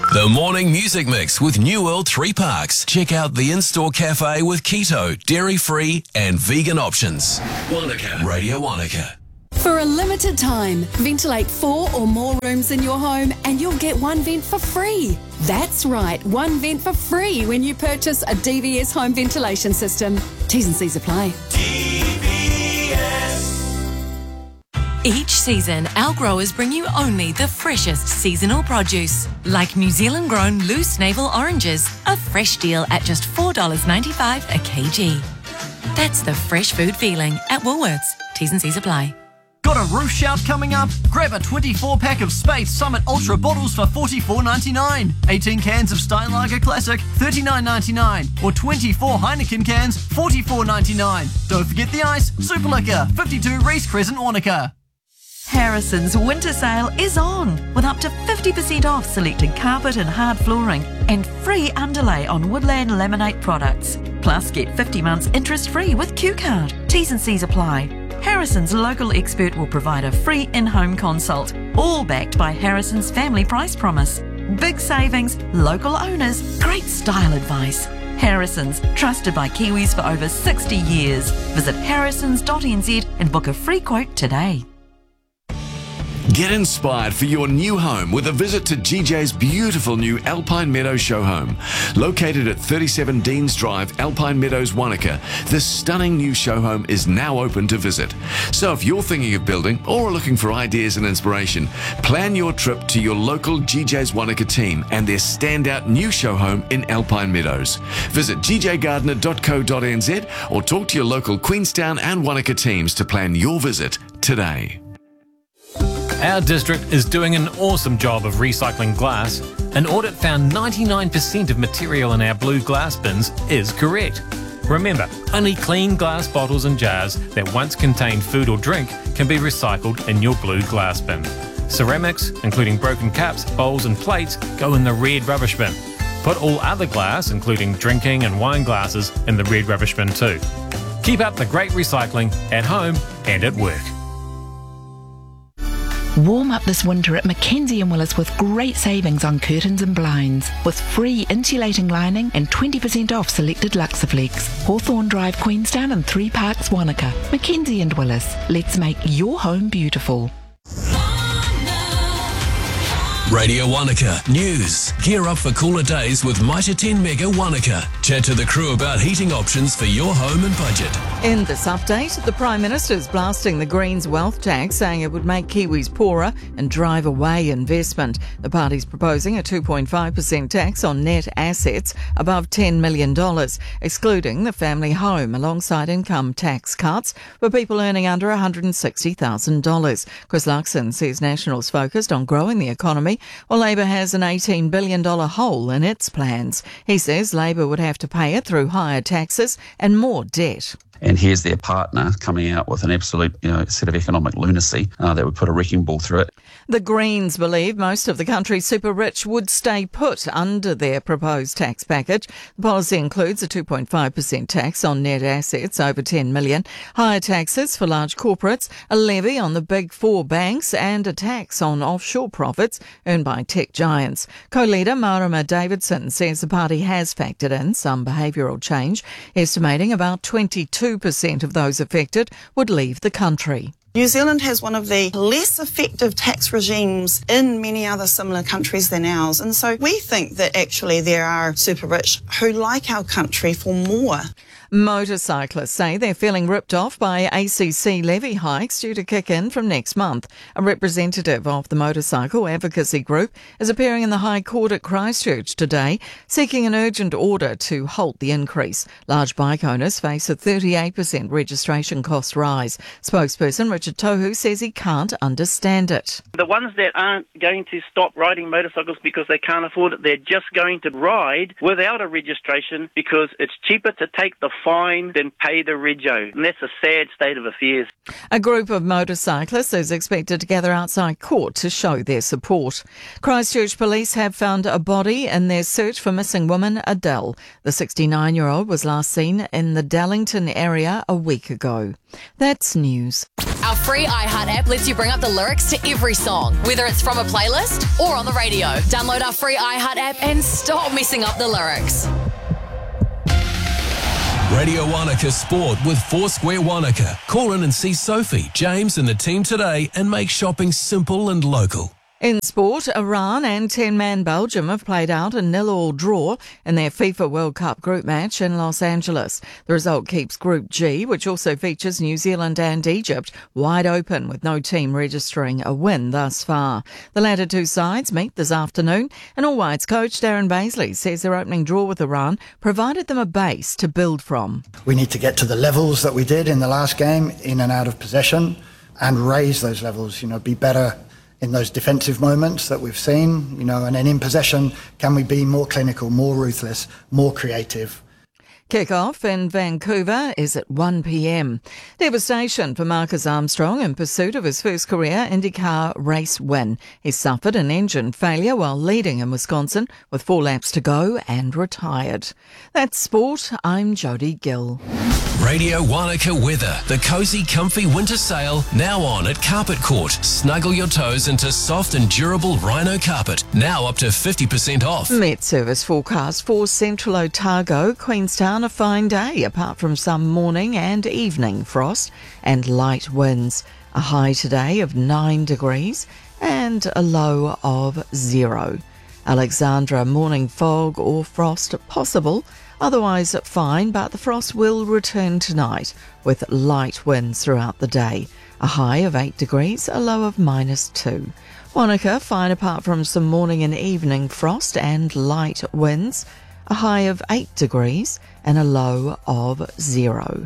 The Morning Music Mix with New World 3 Parks. Check out the in-store cafe with keto, dairy-free and vegan options. Wanaka. Radio Wanaka. For a limited time, ventilate 4 or more rooms in your home and you'll get one vent for free. That's right, one vent for free when you purchase a DVS home ventilation system. T's and C's apply. Each season, our growers bring you only the freshest seasonal produce, like New Zealand-grown loose navel oranges, a fresh deal at just $4.95 a kg. That's the fresh food feeling at Woolworths. T's and C's apply. Got a roof shout coming up? Grab a 24-pack of Space Summit Ultra bottles for $44.99. 18 cans of Steinlager Classic, $39.99. Or 24 Heineken cans, $44.99. Don't forget the ice, Super Liquor, 52 Reese Crescent, Wanaka. Harrison's winter sale is on, with up to 50% off selected carpet and hard flooring and free underlay on Woodland Laminate products. Plus, get 50 months interest-free with Q-Card. T's and C's apply. Harrison's local expert will provide a free in-home consult, all backed by Harrison's family price promise. Big savings, local owners, great style advice. Harrison's, trusted by Kiwis for over 60 years. Visit harrisons.nz and book a free quote today. Get inspired for your new home with a visit to GJ's beautiful new Alpine Meadows show home. Located at 37 Deans Drive, Alpine Meadows, Wanaka, this stunning new show home is now open to visit. So if you're thinking of building or are looking for ideas and inspiration, plan your trip to your local GJ's Wanaka team and their standout new show home in Alpine Meadows. Visit gjgardner.co.nz or talk to your local Queenstown and Wanaka teams to plan your visit today. Our district is doing an awesome job of recycling glass. An audit found 99% of material in our blue glass bins is correct. Remember, only clean glass bottles and jars that once contained food or drink can be recycled in your blue glass bin. Ceramics, including broken cups, bowls and plates, go in the red rubbish bin. Put all other glass, including drinking and wine glasses, in the red rubbish bin too. Keep up the great recycling at home and at work. Warm up this winter at Mackenzie & Willis with great savings on curtains and blinds, with free insulating lining and 20% off selected Luxaflex. Hawthorne Drive, Queenstown and 3 Parks, Wanaka. Mackenzie & Willis. Let's make your home beautiful. Radio Wanaka News. Gear up for cooler days with Mitre 10 Mega Wanaka. Chat to the crew about heating options for your home and budget. In this update, the Prime Minister's blasting the Greens wealth tax, saying it would make Kiwis poorer and drive away investment. The party's proposing a 2.5% tax on net assets above $10 million, excluding the family home, alongside income tax cuts for people earning under $160,000. Chris Luxon says National's focused on growing the economy, while Labor has an $18 billion hole in its plans. He says Labor would have to pay it through higher taxes and more debt. And here's their partner coming out with an absolute, set of economic lunacy that would put a wrecking ball through it. The Greens believe most of the country's super rich would stay put under their proposed tax package. The policy includes a 2.5% tax on net assets over $10 million, higher taxes for large corporates, a levy on the big 4 banks, and a tax on offshore profits earned by tech giants. Co-leader Marama Davidson says the party has factored in some behavioural change, estimating about 22% of those affected would leave the country. New Zealand has one of the less effective tax regimes in many other similar countries than ours, and so we think that actually there are super rich who like our country for more. Motorcyclists say they're feeling ripped off by ACC levy hikes due to kick in from next month. A representative of the motorcycle advocacy group is appearing in the High Court at Christchurch today, seeking an urgent order to halt the increase. Large bike owners face a 38% registration cost rise. Spokesperson Richard Tohu says he can't understand it. The ones that aren't going to stop riding motorcycles because they can't afford it, they're just going to ride without a registration because it's cheaper to take the fine than pay the rego. And that's a sad state of affairs. A group of motorcyclists is expected to gather outside court to show their support. Christchurch police have found a body in their search for missing woman Adele. The 69-year-old was last seen in the Dallington area a week ago. That's news. Our free iHeart app lets you bring up the lyrics to every song, whether it's from a playlist or on the radio. Download our free iHeart app and stop messing up the lyrics. Radio Wanaka Sport with Foursquare Wanaka. Call in and see Sophie, James and the team today and make shopping simple and local. In sport, Iran and 10-man Belgium have played out a 0-0 draw in their FIFA World Cup group match in Los Angeles. The result keeps Group G, which also features New Zealand and Egypt, wide open with no team registering a win thus far. The latter two sides meet this afternoon, and All Whites coach Darren Baisley says their opening draw with Iran provided them a base to build from. We need to get to the levels that we did in the last game, in and out of possession, and raise those levels, be better in those defensive moments that we've seen, and then in possession, can we be more clinical, more ruthless, more creative? Kick-off in Vancouver is at 1 p.m. Devastation for Marcus Armstrong in pursuit of his first career IndyCar race win. He suffered an engine failure while leading in Wisconsin with 4 laps to go and retired. That's sport. I'm Jodie Gill. Radio Wanaka weather. The cosy, comfy winter sale now on at Carpet Court. Snuggle your toes into soft and durable rhino carpet. Now up to 50% off. Met Service forecast for Central Otago, Queenstown, a fine day apart from some morning and evening frost and light winds. A high today of 9 degrees and a low of 0. Alexandra, morning fog or frost possible. Otherwise fine, but the frost will return tonight with light winds throughout the day. A high of 8 degrees, a low of -2. Wanaka, fine apart from some morning and evening frost and light winds. A high of 8 degrees and a low of 0.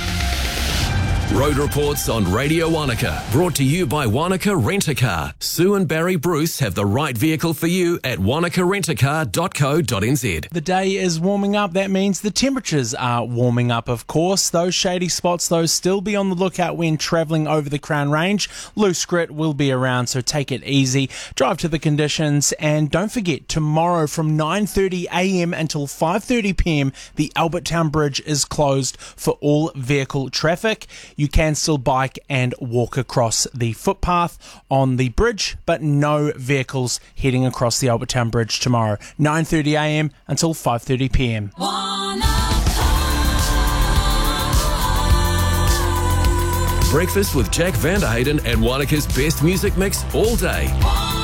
Road reports on Radio Wanaka, brought to you by Wanaka Rent-A-Car. Sue and Barry Bruce have the right vehicle for you at wanakarentacar.co.nz. The day is warming up. That means the temperatures are warming up, of course. Those shady spots, though, still be on the lookout when travelling over the Crown Range. Loose grit will be around, so take it easy. Drive to the conditions, and don't forget, tomorrow from 9:30 a.m. until 5:30 p.m, the Albertown Bridge is closed for all vehicle traffic. You can still bike and walk across the footpath on the bridge, but no vehicles heading across the Albertown Bridge tomorrow, 9:30 a.m. until 5:30 p.m. Breakfast with Jack Vanderhayden and Wanaka's best music mix all day.